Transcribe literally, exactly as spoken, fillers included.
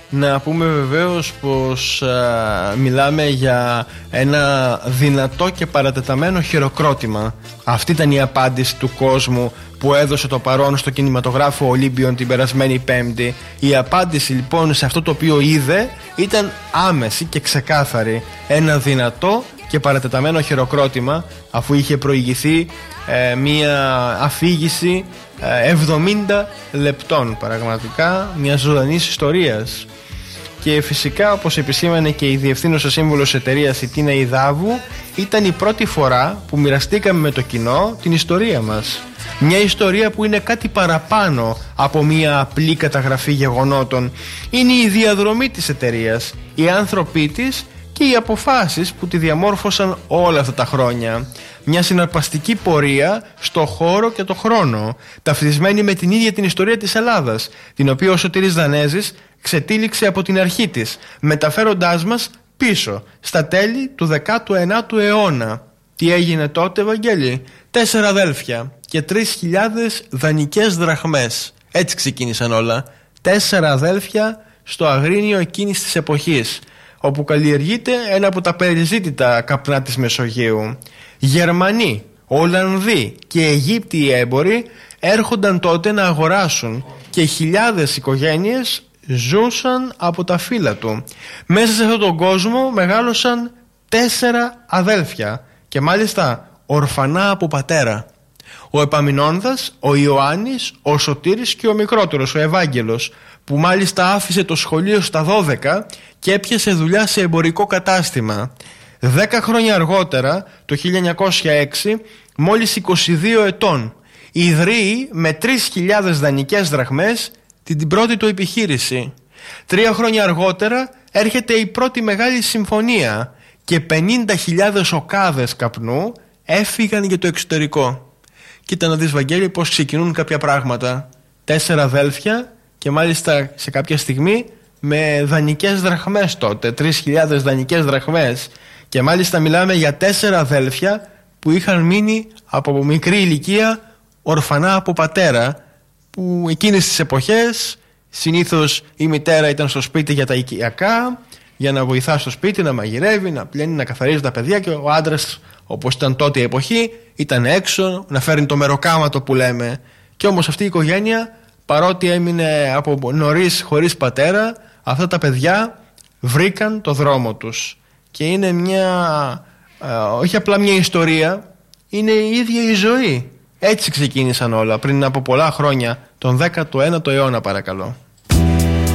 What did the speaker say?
Να πούμε βεβαίως πως α, μιλάμε για ένα δυνατό και παρατεταμένο χειροκρότημα. Αυτή ήταν η απάντηση του κόσμου που έδωσε το παρόν στο κινηματογράφο Ολύμπιον την περασμένη Πέμπτη. Η απάντηση λοιπόν σε αυτό το οποίο είδε ήταν άμεση και ξεκάθαρη. Ένα δυνατό και παρατεταμένο χειροκρότημα, αφού είχε προηγηθεί ε, μία αφήγηση ε, εβδομήντα λεπτών, πραγματικά μια ζωντανής ιστορίας. Και φυσικά, όπως επισήμανε και η διευθύνουσα σύμβουλος εταιρείας η Τίνα Ιδάβου, ήταν η πρώτη φορά που μοιραστήκαμε με το κοινό την ιστορία μας. Μια ιστορία που είναι κάτι παραπάνω από μια απλή καταγραφή γεγονότων. Είναι η διαδρομή της εταιρείας, οι άνθρωποι της και οι αποφάσεις που τη διαμόρφωσαν όλα αυτά τα χρόνια. Μια συναρπαστική πορεία στο χώρο και το χρόνο, ταυτισμένη με την ίδια την ιστορία της Ελλάδας, την οποία ο Σωτήρης Δανέζης ξετύλιξε από την αρχή της, μεταφέροντάς μας πίσω στα τέλη του δέκατου ένατου αιώνα. Τι έγινε τότε, Βαγγέλη? Τέσσερα αδέλφια και τρεις χιλιάδες δανεικές δραχμές. Έτσι ξεκίνησαν όλα. Τέσσερα αδέλφια στο Αγρίνιο εκείνης της εποχής, όπου καλλιεργείται ένα από τα περιζήτητα καπνά της Μεσογείου. Γερμανοί, Ολλανδοί και Αιγύπτιοι έμποροι έρχονταν τότε να αγοράσουν και χιλιάδες οικογένειες ζούσαν από τα φύλλα του. Μέσα σε αυτόν τον κόσμο μεγάλωσαν τέσσερα αδέλφια και μάλιστα ορφανά από πατέρα. Ο Επαμεινώνδας, ο Ιωάννης, ο Σωτήρης και ο μικρότερος, ο Ευάγγελος, που μάλιστα άφησε το σχολείο στα δώδεκα και έπιασε δουλειά σε εμπορικό κατάστημα. Δέκα χρόνια αργότερα, το χίλια εννιακόσια έξι, μόλις είκοσι δύο ετών, ιδρύει με τρεις χιλιάδες δανεικές δραχμές την πρώτη του επιχείρηση. Τρία χρόνια αργότερα έρχεται η πρώτη μεγάλη συμφωνία και πενήντα χιλιάδες οκάδες καπνού έφυγαν για το εξωτερικό. Κοίτα να δεις, Βαγγέλη, πως ξεκινούν κάποια πράγματα. Τέσσερα αδέλφια και μάλιστα σε κάποια στιγμή με δανεικές δραχμές τότε, τρεις χιλιάδες δανεικές δραχμές. Και μάλιστα μιλάμε για τέσσερα αδέλφια που είχαν μείνει από μικρή ηλικία ορφανά από πατέρα, που εκείνες τις εποχές συνήθως η μητέρα ήταν στο σπίτι για τα οικιακά, για να βοηθά στο σπίτι, να μαγειρεύει, να πλένει, να καθαρίζει τα παιδιά, και ο άντρας, όπως ήταν τότε η εποχή, ήταν έξω να φέρνει το μεροκάματο που λέμε. Και όμως αυτή η οικογένεια, παρότι έμεινε από νωρίς χωρίς πατέρα, αυτά τα παιδιά βρήκαν το δρόμο τους. Και είναι μια, ε, όχι απλά μια ιστορία, είναι η ίδια η ζωή. Έτσι ξεκίνησαν όλα πριν από πολλά χρόνια, τον δέκατο ένατο αιώνα, παρακαλώ.